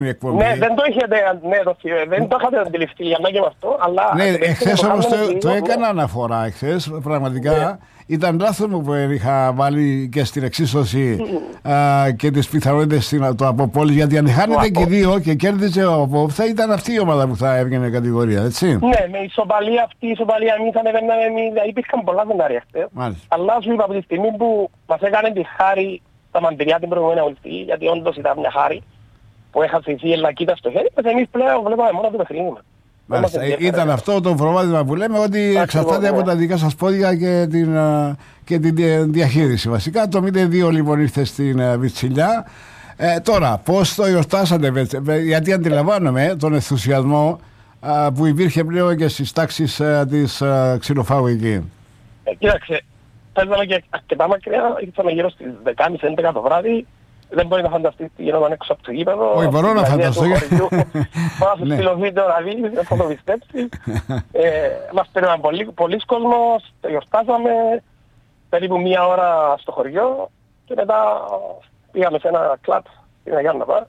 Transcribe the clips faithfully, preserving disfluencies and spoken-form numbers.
Ναι, δεν το είχατε, ναι, το, δεν το είχατε αντιληφθεί για να και με αυτό, αλλά... Ναι, εχθές όμως το, το, το έκανα αναφορά, εχθές, πραγματικά. Ναι. Ήταν λάθος μου που είχα βάλει και στην εξίσωση mm. α, και τις πιθανότητες του Αποπόλης, γιατί αν χάνεται και οι δύο και κέρδιζε ο Αποπ, θα ήταν αυτή η ομάδα που θα έβγαινε κατηγορία, έτσι. Ναι, με ισοπαλία αυτή, η ισοπαλία εμείς ανεβαίναμε, υπήρχαν πολλά σενάρια χτες. Αλλά σου είπα από τη στιγμή που μας έκανε τη χάρη τα μαντριά την προηγούμενη αγωνιστική, γιατί όντως ήταν μια χάρη που έχασε η Ελακίτα στο χέρι, εμείς πλέον βλέπαμε μόνο το παιχνίδι μας. Μάλιστα, ήταν αυτό το προβάδισμα που λέμε, ότι εξαρτάται από τα δικά σας πόδια και την, και την διαχείριση βασικά. Το μηδέν δύο λοιπόν ήρθε στην Βιτσιλιά. Ε, τώρα, πώς το γιορτάσατε, γιατί αντιλαμβάνομαι τον ενθουσιασμό α, που υπήρχε πλέον και στις τάξεις α, της α, ξυλοφάγου εκεί. Ε, κοίταξε, παίζαμε και αρκετά μακριά, ήρθαμε γύρω στις δεκάμιση έντεκα το βράδυ. Δεν μπορεί να φανταστείς τι γινόταν έξω από το γήπεδο. Όχι, μπορώ να φανταστώ. Πάω στο στείλω βίντεο να δεις, δεν θα το πιστέψεις. Μας πήραμε πολλοί κόσμος, το γιορτάσαμε περίπου μία ώρα στο χωριό και μετά πήγαμε σε ένα κλαμπ στην Αγία Ναπά.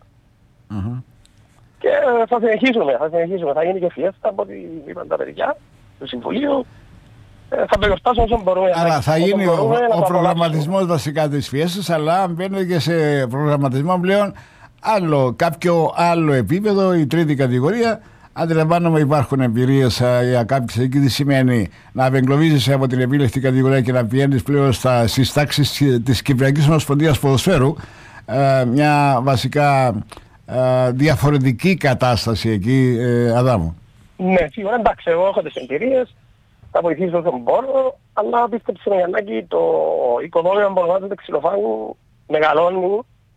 Και θα συνεχίσουμε, θα συνεχίσουμε. Θα γίνει και φιέστα από ό,τι είπαν τα παιδιά του Συμβουλίου. Θα το γιορτάσουμε όσο μπορούμε. Άρα θα γίνει ο, ο προγραμματισμός βασικά της φιέστας, αλλά μπαίνουμε και σε προγραμματισμό πλέον άλλο, κάποιο άλλο επίπεδο, η τρίτη κατηγορία. Αντιλαμβάνομαι υπάρχουν εμπειρίες για κάποιους εκεί, τι σημαίνει να απεγκλωβίζεσαι από την επίλεκτη κατηγορία και να πηγαίνεις πλέον στα, στις τάξεις της Κυπριακής Ομοσπονδίας Ποδοσφαίρου. Ε, μια βασικά ε, διαφορετική κατάσταση εκεί, ε, Αδάμου. Ναι, σίγουρα εντάξει, εγώ έχω τις εμπειρίες. Θα βοηθήσω όσο μπορώ, αλλά πίστεψε με Γιαννάκη, το οικοδόμημα που ονομάζεται Ξυλοφάγου μεγαλώνει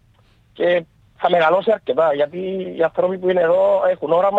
και θα μεγαλώσει αρκετά, γιατί οι άνθρωποι που είναι εδώ έχουν όραμα,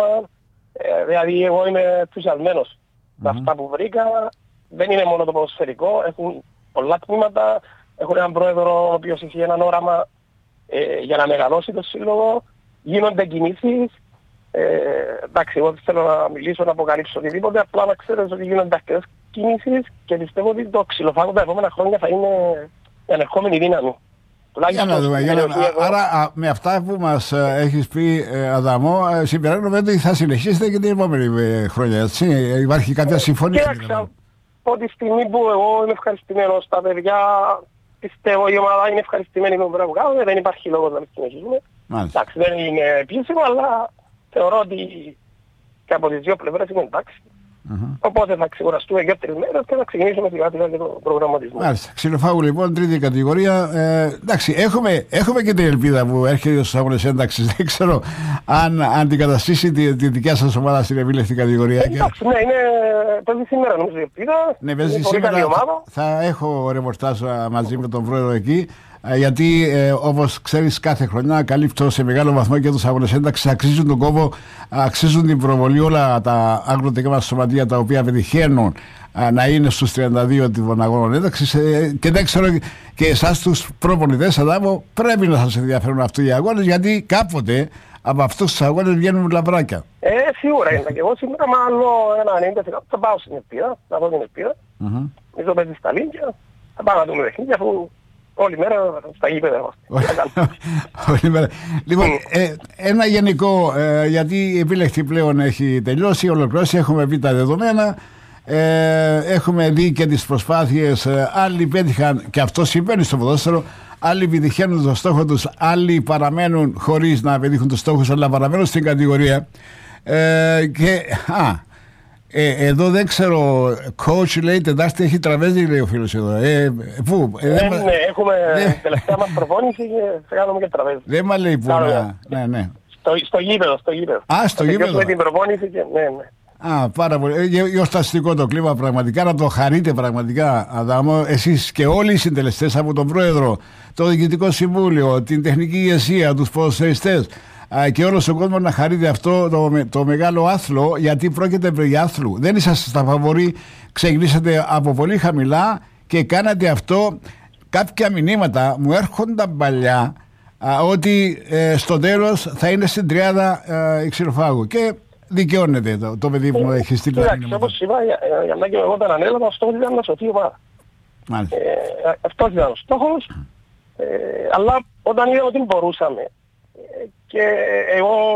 ε, δηλαδή εγώ είμαι ενθουσιασμένος mm-hmm. με αυτά που βρήκα, δεν είναι μόνο το ποδοσφαιρικό, έχουν πολλά τμήματα, έχουν έναν πρόεδρο ο οποίος έχει έναν όραμα ε, για να μεγαλώσει το σύλλογο, γίνονται κινήσεις. Ε, εντάξει, εγώ θέλω να μιλήσω, να αποκαλύψω οτιδήποτε, απλά να ξέρετε ότι γίνονται αρκετές κινήσεις και πιστεύω ότι το Ξυλοφάγο τα επόμενα χρόνια θα είναι η ανερχόμενη δύναμη. Για να δούμε, για να... Άρα α, με αυτά που μας ε, έχεις πει, ε, Αδαμό, ε, συμπεραίνουμε ότι θα συνεχίσετε και την επόμενη ε, χρόνια, έτσι. Υπάρχει κάποια συμφωνία? Κοίταξε, από τη στιγμή που εγώ είμαι ευχαριστημένος, τα παιδιά πιστεύω η ομάδα είναι ευχαριστημένη με το πράγμα που κάνουμε, δεν υπάρχει λόγος να μην συνεχίσουμε. Εντάξει, δεν είναι επίσημο, αλλά θεωρώ ότι και από τις δύο πλευρές είναι εντάξει. Mm-hmm. Οπότε θα ξεκουραστούμε και τρεις μέρες και θα ξεκινήσουμε σιγά σιγά και το προγραμματισμό. Μάλιστα. Ξυλοφάγου λοιπόν, τρίτη κατηγορία. Ε, εντάξει, έχουμε, έχουμε και την ελπίδα που έρχεται στους αγώνες ένταξης. Δεν ξέρω αν αντικαταστήσει τη, τη δικιά σας ομάδα στην επίλεκτη κατηγορία. Εντάξει, και... ναι, είναι, παίζει σήμερα νομίζω η ελπίδα. Ναι, παίζει σήμερα. Θα, θα έχω ρεπορτάζ μαζί με τον πρόεδρο εκεί. Γιατί ε, όπως ξέρεις κάθε χρονιά καλύπτω σε μεγάλο βαθμό και τους αγώνες ένταξης, αξίζουν τον κόπο, αξίζουν την προβολή όλα τα αγροτικά μας σωματεία τα οποία πετυχαίνουν α, να είναι στους τριάντα δύο των αγώνων ένταξης, ε, και δεν ξέρω και εσάς τους προπονητές Αδάμο πρέπει να σας ενδιαφέρουν αυτοί οι αγώνες, γιατί κάποτε από αυτούς τους αγώνες βγαίνουν λαμπράκια. Ε, σίγουρα είναι και εγώ σήμερα μάλλον ένα ενενήντα τοις εκατό θα πάω στην ελπίδα, να δω την ελπίδα, νομίζω παίζει στα Λίνκια, θα πάω να δούμε παιχνίδια αφού όλη μέρα στα γήπεδα είμαστε. Όλη μέρα. Λοιπόν, ε, ένα γενικό, ε, γιατί η επίλεκτη πλέον έχει τελειώσει, ολοκληρώσει, έχουμε πει τα δεδομένα, ε, έχουμε δει και τις προσπάθειες, ε, άλλοι πέτυχαν, και αυτό συμβαίνει στο ποδόσφαιρο, άλλοι επιτυχαίνουν το στόχο τους, άλλοι παραμένουν χωρίς να πετύχουν τους στόχους, αλλά παραμένουν στην κατηγορία. Ε, και, α, Ε, εδώ δεν ξέρω, coach λέει Τετάρτη έχει τραπέζι, λέει ο φίλος εδώ. Ε, πού? Ε, ναι, ναι, έχουμε ναι. τελευταία μας προπόνηση και θα κάνουμε και τραπέζι. Δεν μα λέει πού να... Ναι, ναι. Στο, στο γήπεδο, στο γήπεδο. Α, στο γήπεδο. Έχουμε την προπόνηση και ναι, ναι. Α, πάρα πολύ. Γιορταστικό το κλίμα πραγματικά, να το χαρείτε πραγματικά, Αδάμο, εσείς και όλοι οι συντελεστές από τον Πρόεδρο, το Διοικητικό Συμβούλιο, την Τεχνική Ηγεσία, τους ποδοσφαιριστές, και όλος ο κόσμος να χαρείτε αυτό το, το μεγάλο άθλο, γιατί πρόκειται περί άθλου. Δεν είσαστε στα φαβορί, ξεκινήσατε από πολύ χαμηλά και κάνατε αυτό. Κάποια μηνύματα μου έρχονταν παλιά α, ότι ε, στο τέλος θα είναι στην τριάδα η Ξυλοφάγου και δικαιώνεται το, το παιδί που μου έχει στείλει. Εντάξει, όπως είπα, για να και εγώ όταν ανέλαβα, ο στόχος ήταν να σωθεί η ομάδα. Ε, αυτός ήταν ο στόχος, ε, αλλά όταν είδα ότι μπορούσαμε και εγώ